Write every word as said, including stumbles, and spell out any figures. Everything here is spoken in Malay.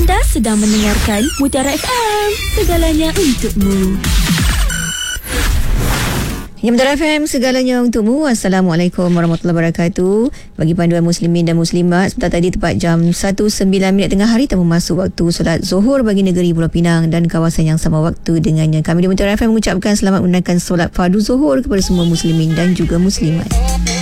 Anda sedang mendengarkan Mutiara F M, segalanya untukmu. Ya, Mutiara F M, segalanya untukmu. Assalamualaikum warahmatullahi wabarakatuh. Bagi panduan muslimin dan muslimat, sebentar tadi tepat jam satu sembilan minit tengah hari telah masuk waktu solat Zuhur bagi negeri Pulau Pinang dan kawasan yang sama waktu dengannya. Kami di Mutiara F M mengucapkan selamat menunaikan solat fardu Zuhur kepada semua muslimin dan juga muslimat.